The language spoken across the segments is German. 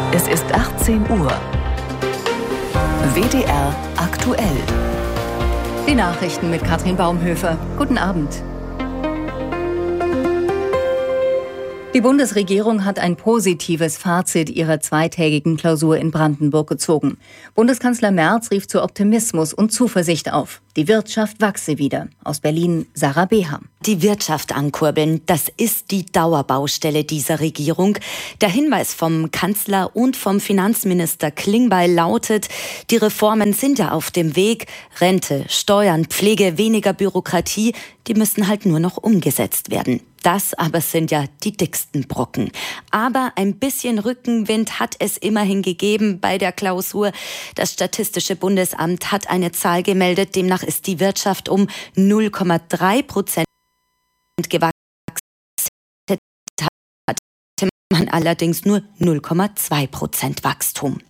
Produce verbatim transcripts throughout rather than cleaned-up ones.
Es ist achtzehn Uhr. W D R aktuell. Die Nachrichten mit Katrin Baumhöfer. Guten Abend. Die Bundesregierung hat ein positives Fazit ihrer zweitägigen Klausur in Brandenburg gezogen. Bundeskanzler Merz rief zu Optimismus und Zuversicht auf. Die Wirtschaft wachse wieder. Aus Berlin Sarah Beham. Die Wirtschaft ankurbeln, das ist die Dauerbaustelle dieser Regierung. Der Hinweis vom Kanzler und vom Finanzminister Klingbeil lautet, die Reformen sind ja auf dem Weg. Rente, Steuern, Pflege, weniger Bürokratie, die müssen halt nur noch umgesetzt werden. Das aber sind ja die dicksten Brocken. Aber ein bisschen Rückenwind hat es immerhin gegeben bei der Klausur. Das Statistische Bundesamt hat eine Zahl gemeldet. Demnach ist die Wirtschaft um null Komma drei Prozent gewachsen. Hatte man allerdings nur null Komma zwei Prozent Wachstum.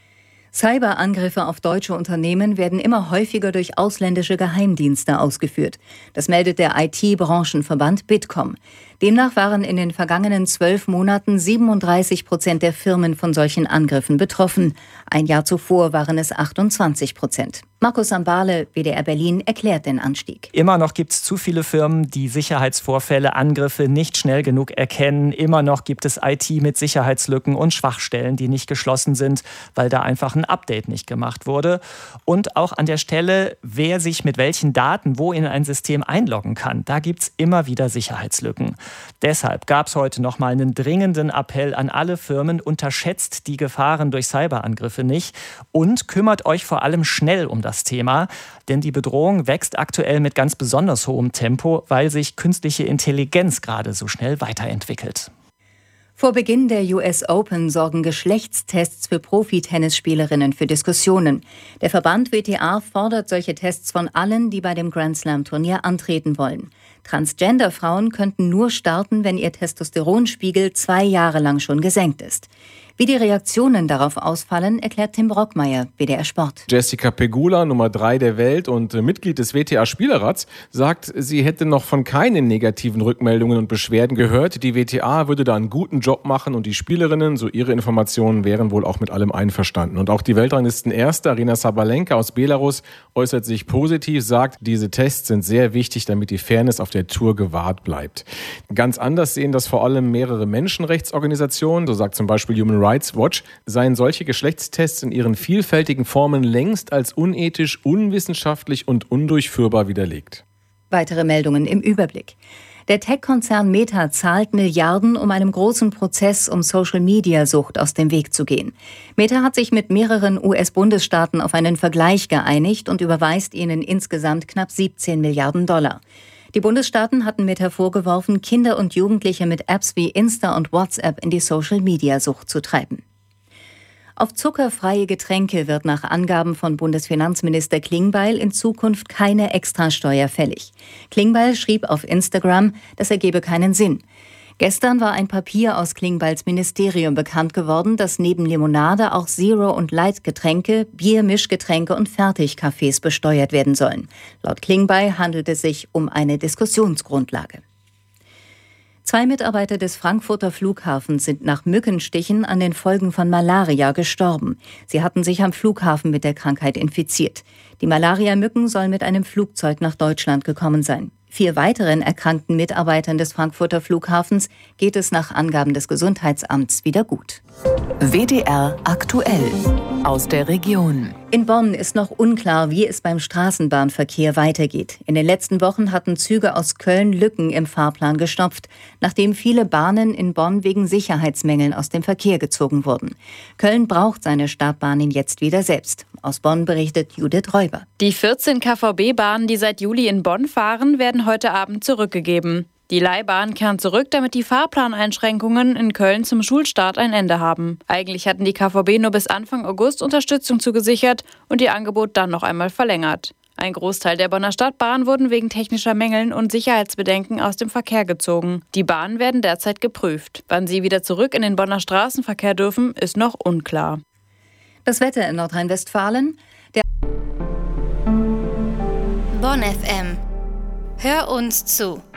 Cyberangriffe auf deutsche Unternehmen werden immer häufiger durch ausländische Geheimdienste ausgeführt. Das meldet der I T-Branchenverband Bitkom. Demnach waren in den vergangenen zwölf Monaten siebenunddreißig Prozent der Firmen von solchen Angriffen betroffen. Ein Jahr zuvor waren es achtundzwanzig Prozent. Markus Sambale, W D R Berlin, erklärt den Anstieg. Immer noch gibt es zu viele Firmen, die Sicherheitsvorfälle, Angriffe nicht schnell genug erkennen. Immer noch gibt es I T mit Sicherheitslücken und Schwachstellen, die nicht geschlossen sind, weil da einfach ein Update nicht gemacht wurde. Und auch an der Stelle, wer sich mit welchen Daten wo in ein System einloggen kann, da gibt es immer wieder Sicherheitslücken. Deshalb gab es heute noch mal einen dringenden Appell an alle Firmen: Unterschätzt die Gefahren durch Cyberangriffe nicht und kümmert euch vor allem schnell um das Thema, denn die Bedrohung wächst aktuell mit ganz besonders hohem Tempo, weil sich künstliche Intelligenz gerade so schnell weiterentwickelt. Vor Beginn der U S Open sorgen Geschlechtstests für Profi-Tennisspielerinnen für Diskussionen. Der Verband W T A fordert solche Tests von allen, die bei dem Grand Slam-Turnier antreten wollen. Transgender-Frauen könnten nur starten, wenn ihr Testosteronspiegel zwei Jahre lang schon gesenkt ist. Wie die Reaktionen darauf ausfallen, erklärt Tim Brockmeier, W D R Sport. Jessica Pegula, Nummer drei der Welt und Mitglied des W T A-Spielerrats, sagt, sie hätte noch von keinen negativen Rückmeldungen und Beschwerden gehört. Die W T A würde da einen guten Job machen und die Spielerinnen, so ihre Informationen, wären wohl auch mit allem einverstanden. Und auch die Weltranglisten-Erste, Aryna Sabalenka aus Belarus, äußert sich positiv, sagt, diese Tests sind sehr wichtig, damit die Fairness auf der Tour gewahrt bleibt. Ganz anders sehen das vor allem mehrere Menschenrechtsorganisationen, so sagt zum Beispiel Human Rights Watch, seien solche Geschlechtstests in ihren vielfältigen Formen längst als unethisch, unwissenschaftlich und undurchführbar widerlegt. Weitere Meldungen im Überblick. Der Tech-Konzern Meta zahlt Milliarden, um einem großen Prozess um Social-Media-Sucht aus dem Weg zu gehen. Meta hat sich mit mehreren U S-Bundesstaaten auf einen Vergleich geeinigt und überweist ihnen insgesamt knapp siebzehn Milliarden Dollar. Die Bundesstaaten hatten Meta vorgeworfen, Kinder und Jugendliche mit Apps wie Insta und WhatsApp in die Social-Media-Sucht zu treiben. Auf zuckerfreie Getränke wird nach Angaben von Bundesfinanzminister Klingbeil in Zukunft keine Extrasteuer fällig. Klingbeil schrieb auf Instagram, das ergebe keinen Sinn. Gestern war ein Papier aus Klingbeils Ministerium bekannt geworden, dass neben Limonade auch Zero- und Light-Getränke, Bier, Mischgetränke und Fertigkaffees besteuert werden sollen. Laut Klingbeil handelt es sich um eine Diskussionsgrundlage. Zwei Mitarbeiter des Frankfurter Flughafens sind nach Mückenstichen an den Folgen von Malaria gestorben. Sie hatten sich am Flughafen mit der Krankheit infiziert. Die Malaria-Mücken sollen mit einem Flugzeug nach Deutschland gekommen sein. Vier weiteren erkrankten Mitarbeitern des Frankfurter Flughafens geht es nach Angaben des Gesundheitsamts wieder gut. W D R aktuell aus der Region. In Bonn ist noch unklar, wie es beim Straßenbahnverkehr weitergeht. In den letzten Wochen hatten Züge aus Köln Lücken im Fahrplan gestopft, nachdem viele Bahnen in Bonn wegen Sicherheitsmängeln aus dem Verkehr gezogen wurden. Köln braucht seine Startbahnen jetzt wieder selbst. Aus Bonn berichtet Judith Räuber. Die vierzehn K V B-Bahnen, die seit Juli in Bonn fahren, werden heute Abend zurückgegeben. Die Leihbahn kehren zurück, damit die Fahrplaneinschränkungen in Köln zum Schulstart ein Ende haben. Eigentlich hatten die K V B nur bis Anfang August Unterstützung zugesichert und ihr Angebot dann noch einmal verlängert. Ein Großteil der Bonner Stadtbahn wurden wegen technischer Mängeln und Sicherheitsbedenken aus dem Verkehr gezogen. Die Bahnen werden derzeit geprüft. Wann sie wieder zurück in den Bonner Straßenverkehr dürfen, ist noch unklar. Das Wetter in Nordrhein-Westfalen. Der Bonn F M. Hör uns zu.